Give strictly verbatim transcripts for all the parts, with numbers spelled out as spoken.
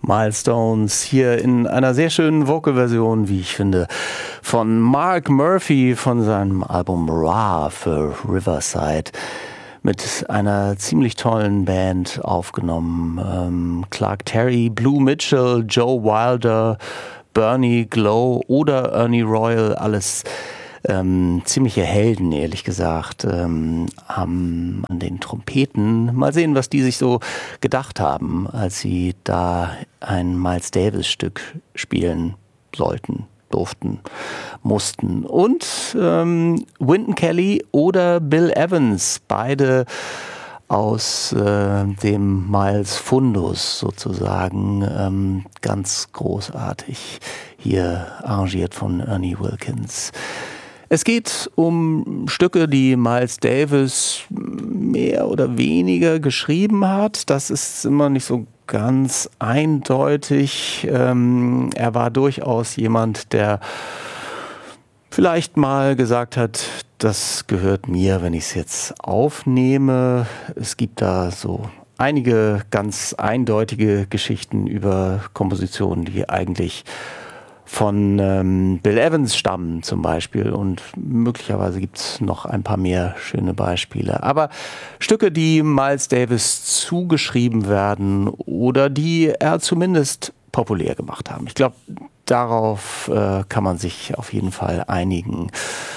Milestones hier in einer sehr schönen Vocal-Version, wie ich finde, von Mark Murphy von seinem Album Ra für Riverside mit einer ziemlich tollen Band aufgenommen. Ähm, Clark Terry, Blue Mitchell, Joe Wilder, Bernie Glow oder Ernie Royal, alles Ähm, ziemliche Helden, ehrlich gesagt, ähm, haben an den Trompeten. Mal sehen, was die sich so gedacht haben, als sie da ein Miles Davis Stück spielen sollten, durften, mussten. Und ähm, Wynton Kelly oder Bill Evans, beide aus äh, dem Miles Fundus sozusagen, ähm, ganz großartig, hier arrangiert von Ernie Wilkins. Es geht um Stücke, die Miles Davis mehr oder weniger geschrieben hat. Das ist immer nicht so ganz eindeutig. Ähm, er war durchaus jemand, der vielleicht mal gesagt hat, das gehört mir, wenn ich es jetzt aufnehme. Es gibt da so einige ganz eindeutige Geschichten über Kompositionen, die eigentlich von ähm, Bill Evans stammen zum Beispiel, und möglicherweise gibt es noch ein paar mehr schöne Beispiele. Aber Stücke, die Miles Davis zugeschrieben werden oder die er zumindest populär gemacht haben. Ich glaube, darauf äh, kann man sich auf jeden Fall einigen.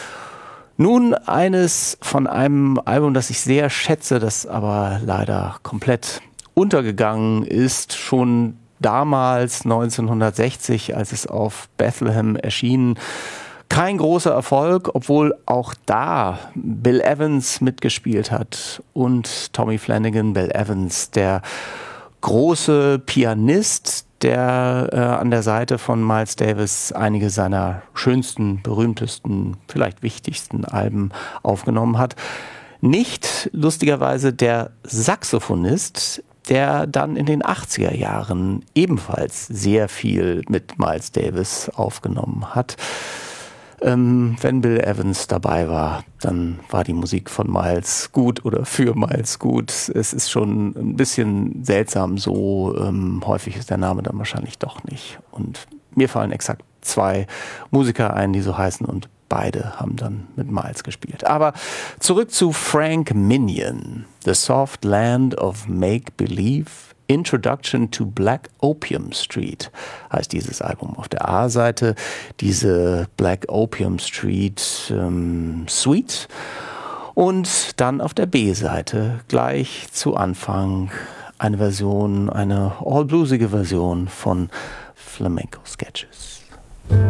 Nun eines von einem Album, das ich sehr schätze, das aber leider komplett untergegangen ist, schon damals neunzehnhundertsechzig, als es auf Bethlehem erschien. Kein großer Erfolg, obwohl auch da Bill Evans mitgespielt hat und Tommy Flanagan. Bill Evans, der große Pianist, der äh, an der Seite von Miles Davis einige seiner schönsten, berühmtesten, vielleicht wichtigsten Alben aufgenommen hat. Nicht lustigerweise der Saxophonist, der dann in den achtziger Jahren ebenfalls sehr viel mit Miles Davis aufgenommen hat. Ähm, wenn Bill Evans dabei war, dann war die Musik von Miles gut oder für Miles gut. Es ist schon ein bisschen seltsam, so ähm, häufig ist der Name dann wahrscheinlich doch nicht. Und mir fallen exakt zwei Musiker ein, die so heißen, und beide haben dann mit Miles gespielt. Aber zurück zu Frank Minion. The Soft Land of Make-Believe, Introduction to Black Opium Street heißt dieses Album. Auf der A-Seite diese Black Opium Street ähm, Suite und dann auf der B-Seite gleich zu Anfang eine Version, eine all-bluesige Version von Flamenco Sketches.